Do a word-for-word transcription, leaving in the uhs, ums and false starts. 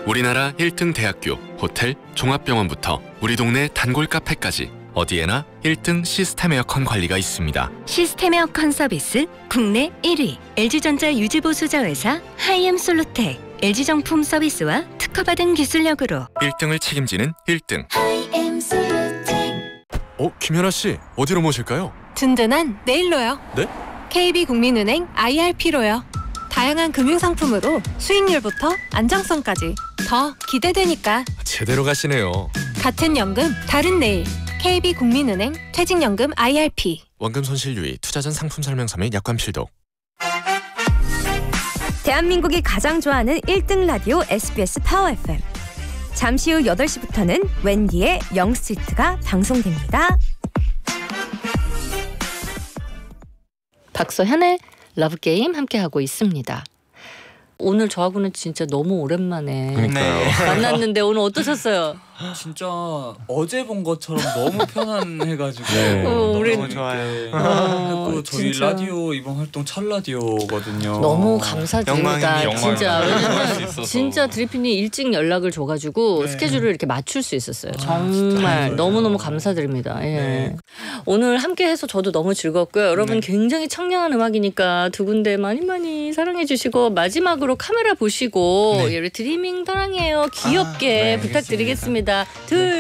우리나라 일 등 대학교, 호텔, 종합병원부터 우리 동네 단골 카페까지 어디에나 일 등 시스템 에어컨 관리가 있습니다. 시스템 에어컨 서비스 국내 일 위 엘지전자 유지보수자 회사 하이엠솔루텍 엘지정품 서비스와 특허받은 기술력으로 일 등을 책임지는 일 등. 하이엠솔루텍. 어, 김연아 씨, 어디로 모실까요? 든든한 내일로요. 네? 케이비국민은행 아이알피로요. 다양한 금융상품으로 수익률부터 안정성까지 더 기대되니까. 제대로 가시네요. 같은 연금 다른 내일. 케이비국민은행 퇴직연금 아이알피. 원금 손실 유의, 투자 전 상품 설명서 및 약관 필독. 대한민국이 가장 좋아하는 일 등 라디오 에스비에스 파워 에프엠. 잠시 후 여덟 시부터는 웬디의 영스트리트가 방송됩니다. 박서현의 러브게임 함께하고 있습니다. 오늘 저하고는 진짜 너무 오랜만에 네. 만났는데 오늘 어떠셨어요? 진짜 어제 본 것처럼 너무 편안해가지고 네. 어, 우리 너무 좋아요. 어, 그리고 저희 진짜. 라디오 이번 활동 첫 라디오거든요. 너무 감사드립니다. 영광입니다. 진짜 영광입니다. 왜냐면 진짜 드리핀이 일찍 연락을 줘가지고 네. 스케줄을 이렇게 맞출 수 있었어요. 아, 정말 진짜 너무 너무 감사드립니다. 예. 네. 오늘 함께해서 저도 너무 즐거웠고요. 여러분 네. 굉장히 청량한 음악이니까 두 군데 많이 많이 사랑해주시고 마지막으로 카메라 보시고 네. 우리 드리밍 사랑해요 귀엽게 아, 네, 부탁드리겠습니다. 둘.